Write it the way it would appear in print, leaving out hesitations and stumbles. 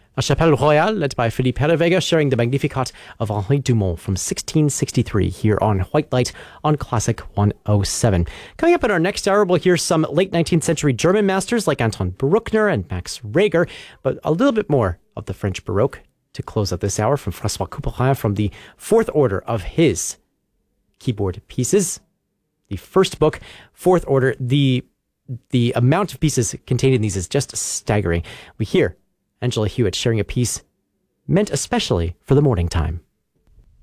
La Chapelle Royale, led by Philippe Herrevega, sharing the Magnificat of Henri Dumont from 1663 here on White Light on Classic 107. Coming up in our next hour, we'll hear some late 19th century German masters like Anton Bruckner and Max Reger, but a little bit more of the French Baroque to close out this hour from François Couperin from the fourth order of his keyboard pieces. The first book, fourth order, the amount of pieces contained in these is just staggering. We hear Angela Hewitt sharing a piece meant especially for the morning time.